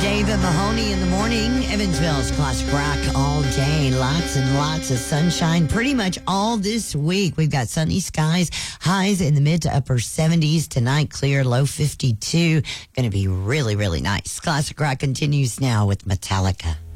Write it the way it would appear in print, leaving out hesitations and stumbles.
David Mahoney in the morning. Evansville's classic rock all day. Lots and lots of sunshine pretty much all this week. We've got sunny skies, highs in the mid to upper 70s. Tonight, clear, low 52. Going to be really, really nice. Classic rock continues now with Metallica.